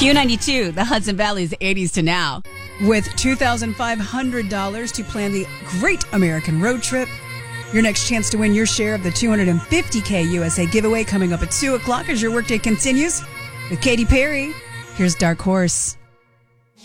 Q92, the Hudson Valley's 80s to now. With $2,500 to plan the Great American Road Trip. Your next chance to win your share of the $250K USA giveaway coming up at 2 o'clock as your workday continues. With Katy Perry, here's Dark Horse.